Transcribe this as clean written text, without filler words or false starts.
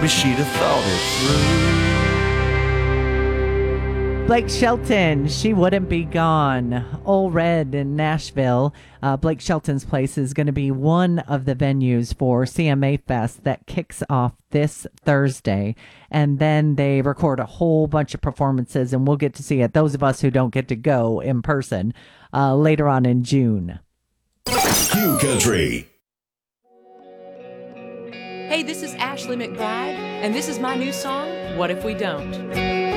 maybe she'd have thought it through. Blake Shelton, She Wouldn't Be Gone. Old Red in Nashville. Blake Shelton's place is going to be one of the venues for CMA Fest that kicks off this Thursday. And then they record a whole bunch of performances, and we'll get to see it, those of us who don't get to go in person, later on in June. Q Country. Hey, this is Ashley McBride, and this is my new song, What If We Don't?